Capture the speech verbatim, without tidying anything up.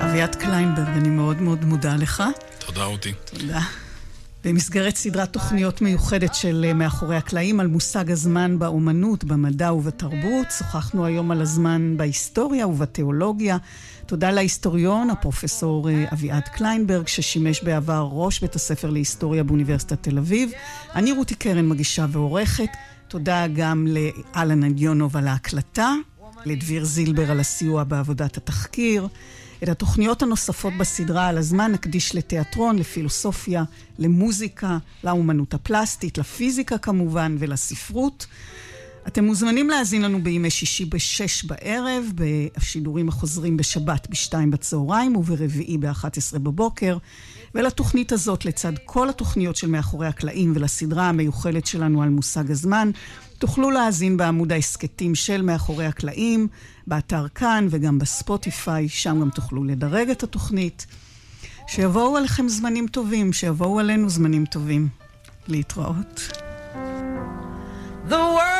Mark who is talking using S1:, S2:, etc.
S1: אביעד קליינברג, אני מאוד מאוד מודה לך.
S2: תודה אותי.
S1: תודה. במסגרת סדרת תוכניות מיוחדת של מאחורי הקלעים על מושג הזמן באומנות, במדע ובתרבות, שוחחנו היום על הזמן בהיסטוריה ובתיאולוגיה. תודה להיסטוריון, הפרופסור אביעד קליינברג, ששימש בעבר ראש בית הספר להיסטוריה באוניברסיטת תל אביב. אני רותי קרן, מגישה ועורכת. תודה גם לאלן אדיונוב על ההקלטה, לדביר זילבר על הסיוע בעבודת התחקיר. את התוכניות הנוספות בסדרה על הזמן נקדיש לתיאטרון, לפילוסופיה, למוזיקה, לאומנות הפלסטית, לפיזיקה כמובן ולספרות. אתם מוזמנים להאזין לנו בימי שישי בשש בערב, בשידורים החוזרים בשבת בשתיים בצהריים וברביעי באחת עשרה בבוקר. ולתוכנית הזאת, לצד כל התוכניות של מאחורי הקלעים ולסדרה המיוחדת שלנו על מושג הזמן, תוכלו להאזין בעמוד העסקתים של מאחורי הקלעים, באתר כאן וגם בספוטיפיי, שם גם תוכלו לדרג את התוכנית. שיבואו עליכם זמנים טובים, שיבואו עלינו זמנים טובים. להתראות. The world